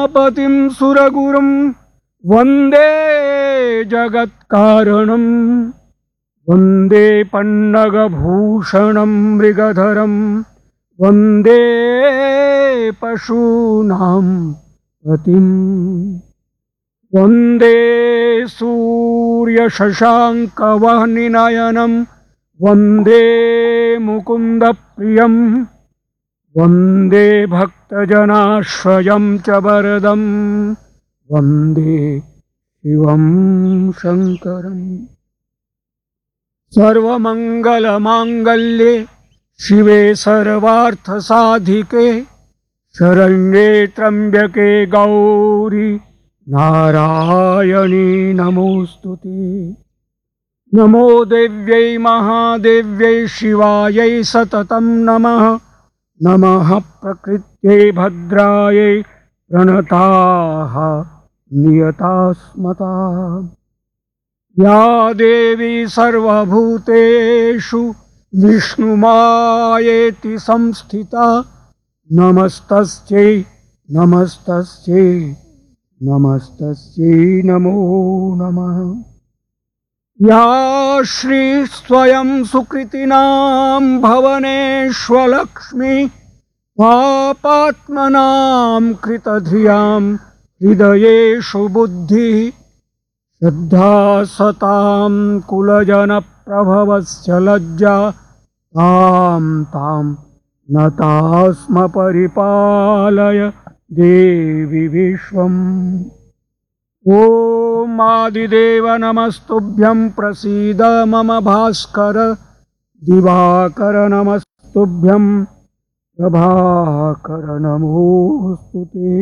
उमापतिं सुरगुरुं वन्दे जगत्कारणं वन्दे पन्नगभूषणं मृगधरं वन्दे पशूनां पतिं वन्दे सूर्यशशाङ्कवह्निनयनं वन्दे मुकुन्दप्रियं वन्दे भक्तजनाश्रयं च वरदं वन्दे शिवं शङ्करम्। सर्वमङ्गलमाङ्गल्ये शिवे सर्वार्थसाधिके शरण्ये त्र्यम्बके गौरी नारायणी नमोस्तुते। नमो देव्यै महादेव्यै शिवायै सततं नमः। नमः प्रकृत्यै भद्रायै प्रणताः नियतास्मता। या देवी सर्वभूतेषु विष्णुमायेति संस्थिता नमस्तस्यै नमस्तस्यै नमस्तस्यै नमो नमः। या श्री स्वयं सुकृतिनां भवनेष्वलक्ष्मी पापात्मनां कृतधियां हृदयेषु बुद्धिः श्रद्धा सतां कुलजनप्रभवस्य लज्जा तां तां नतास्म परिपालय देवी विश्वम्। ॐ आदिदेव नमस्तुभ्यं प्रसीद मम भास्कर। दिवाकर नमस्तुभ्यं प्रभाकर नमोस्तुते।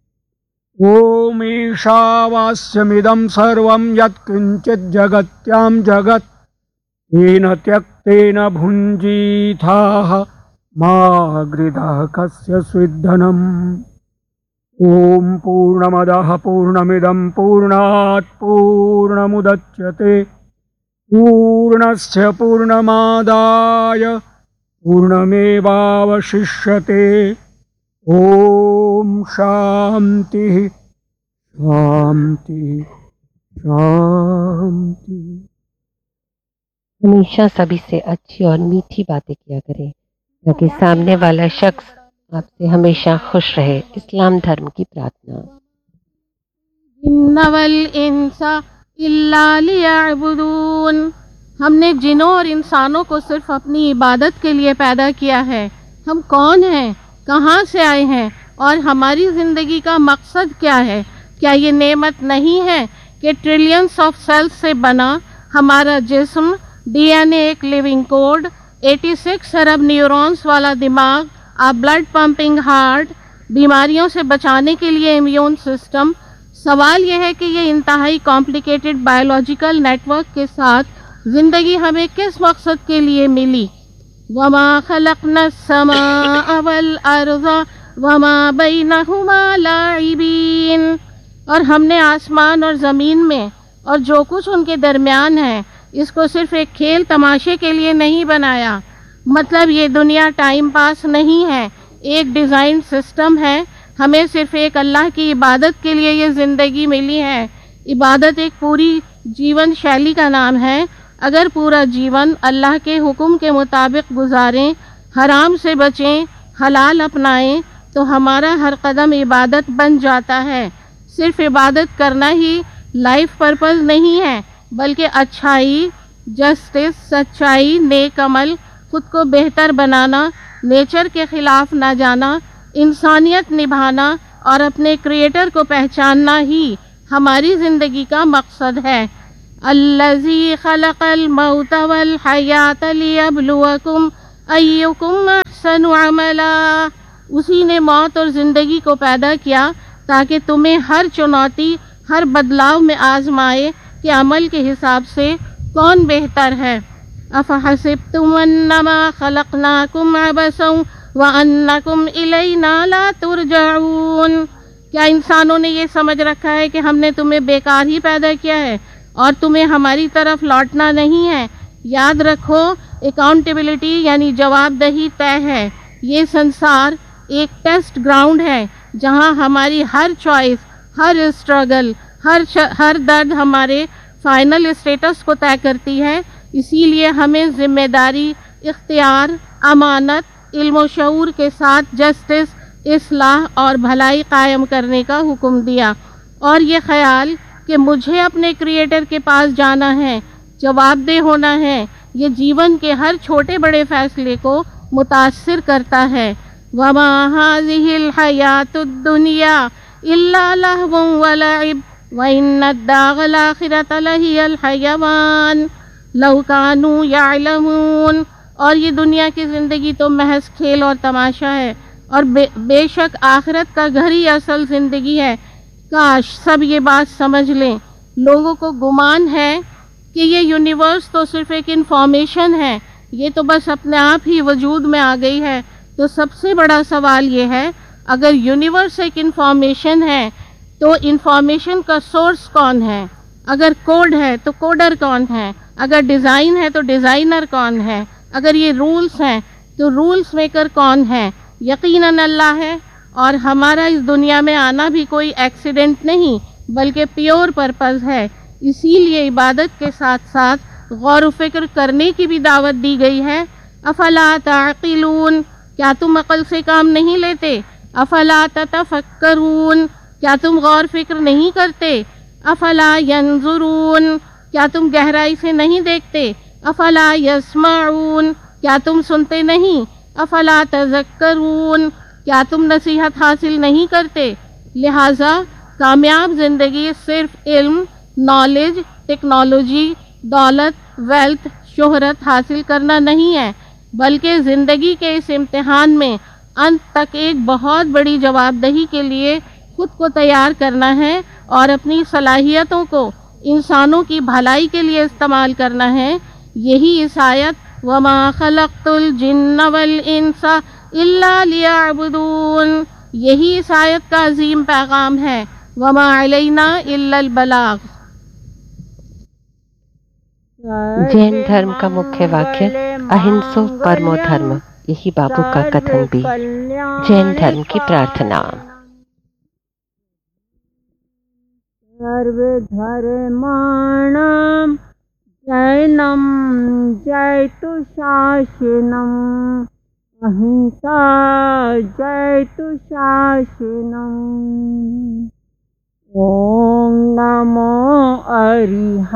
ॐ ईशावास्यमिदं सर्वं यत्किञ्चित् जगत्यां जगत् तेन त्यक्तेन भुञ्जीथाः मा गृधः कस्य स्विद्धनम्। ॐ पूर्णमदः पूर्णमिदं पूर्णात् पूर्णमुदच्यते पूर्णस्य पूर्णमादाय पूर्णमेवावशिष्यते। ॐ शान्तिः शान्तिः शान्तिः। हमेशा सभी से अच्छी और मीठी बातें किया करें ताकि सामने वाला शख्स आपसे हमेशा खुश रहे। इस्लाम धर्म की प्रार्थना। इन्नवल इंसा इल्ला लियअबुदून। हमने जिनों और इंसानों को सिर्फ अपनी इबादत के लिए पैदा किया है। हम कौन हैं, कहाँ से आए हैं और हमारी ज़िंदगी का मकसद क्या है? क्या ये नेमत नहीं है कि ट्रिलियंस ऑफ सेल्स से बना हमारा जिस्म, डीएनए एक लिविंग कोड, 86 अरब न्यूरॉन्स वाला दिमाग, आ ब्लड पंपिंग हार्ट, बीमारियों से बचाने के लिए इम्यून सिस्टम। सवाल यह है कि ये इंतहाई कॉम्प्लिकेटेड बायोलॉजिकल नेटवर्क के साथ ज़िंदगी हमें किस मकसद के लिए मिली? वमा खलक़ना समाअ वल अर्ज़ वमा बैनहुमा लाइबीन। और हमने आसमान और ज़मीन में और जो कुछ उनके दरमियान है इसको सिर्फ एक खेल तमाशे के लिए नहीं बनाया। मतलब ये दुनिया टाइम पास नहीं है, एक डिज़ाइन सिस्टम है। हमें सिर्फ एक अल्लाह की इबादत के लिए ये ज़िंदगी मिली है। इबादत एक पूरी जीवन शैली का नाम है। अगर पूरा जीवन अल्लाह के हुक्म के मुताबिक गुजारें, हराम से बचें, हलाल अपनाएं, तो हमारा हर कदम इबादत बन जाता है। सिर्फ इबादत करना ही लाइफ पर्पस नहीं है, बल्कि अच्छाई, जस्टिस, सच्चाई, नेक अमल, खुद को बेहतर बनाना, नेचर के ख़िलाफ़ ना जाना, इंसानियत निभाना और अपने क्रिएटर को पहचानना ही हमारी ज़िंदगी का मकसद है। अल्लज़ी खलक़ल मौत वल हयात लियब्लुवकुम अय्युकुम अहसनु अमला। उसी ने मौत और ज़िंदगी को पैदा किया ताकि तुम्हें हर चुनौती, हर बदलाव में आजमाए कि अमल के हिसाब से कौन बेहतर है। अफ़हसिब्तुम अन्नमा खलक़नाकुम अबसन व अन्नकुम इलैना ला तुरजऊन। क्या इंसानों ने ये समझ रखा है कि हमने तुम्हें बेकार ही पैदा किया है और तुम्हें हमारी तरफ लौटना नहीं है? याद रखो, अकाउंटेबिलिटी यानी जवाबदही तय है। ये संसार एक टेस्ट ग्राउंड है جہاں ہماری ہر چوائس، ہر اسٹرگل، ہر درد ہمارے فائنل اسٹیٹس کو طے کرتی ہے۔ اسی لیے ہمیں ذمہ داری، اختیار، امانت، علم و شعور کے ساتھ جسٹس، اصلاح اور بھلائی قائم کرنے کا حکم دیا، اور یہ خیال کہ مجھے اپنے کریٹر کے پاس جانا ہے، جواب دہ ہونا ہے، یہ جیون کے ہر چھوٹے بڑے فیصلے کو متاثر کرتا ہے۔ وَمَا هَٰذِهِ الْحَيَاةُ الدُّنْيَا إِلَّا لَهْوٌ وَلَعِبٌ وَإِنَّ الدَّارَ الْآخِرَةَ لَهِيَ الْحَيَوَانُ لَوْ كَانُوا يَعْلَمُونَ۔ اور یہ دنیا کی زندگی تو محض کھیل اور تماشا ہے، اور بے شک آخرت کا گھر ہی اصل زندگی ہے۔ کاش سب یہ بات سمجھ لیں۔ لوگوں کو گمان ہے کہ یہ یونیورس تو صرف ایک انفارمیشن ہے، یہ تو بس اپنے آپ ہی وجود میں آ گئی ہے۔ تو سب سے بڑا سوال یہ ہے، اگر یونیورس ایک انفارمیشن ہے تو انفارمیشن کا سورس کون ہے؟ اگر کوڈ ہے تو کوڈر کون ہے؟ اگر ڈیزائن ہے تو ڈیزائنر کون ہے؟ اگر یہ رولز ہیں تو رولز میکر کون ہے؟ یقیناً اللہ ہے، اور ہمارا اس دنیا میں آنا بھی کوئی ایکسیڈنٹ نہیں بلکہ پیور پرپز ہے۔ اسی لیے عبادت کے ساتھ ساتھ غور و فکر کرنے کی بھی دعوت دی گئی ہے۔ افلا تعقلون، کیا تم عقل سے کام نہیں لیتے؟ افلا تتفکرون، کیا تم غور فکر نہیں کرتے؟ افلا ینظرون، کیا تم گہرائی سے نہیں دیکھتے؟ افلا یسمعون، کیا تم سنتے نہیں؟ افلا تذکرون، کیا تم نصیحت حاصل نہیں کرتے؟ لہٰذا کامیاب زندگی صرف علم، نالج، ٹیکنالوجی، دولت، ویلتھ، شہرت حاصل کرنا نہیں ہے، بلکہ زندگی کے اس امتحان میں انت تک ایک بہت بڑی جواب دہی کے لیے خود کو تیار کرنا ہے، اور اپنی صلاحیتوں کو انسانوں کی بھلائی کے لیے استعمال کرنا ہے۔ یہی اس آیت وَمَا خَلَقْتُ الْجِنَّ وَالْإِنسَ إِلَّا لِيَعْبُدُونَ، یہی اس آیت کا عظیم پیغام ہے۔ وَمَا عَلَيْنَا إِلَّا الْبَلَاغُ۔ جین دھرم کا مکھیہ واقیہ اہنسو پرمو دھرم، یہی بابو کا کتھن بھی۔ جین دھرم کی پرارتھنا۔ سرو دھرمانم جینم جیتو شاشنم اہنسا جیتو شاشنم۔ اوم نمو اریہا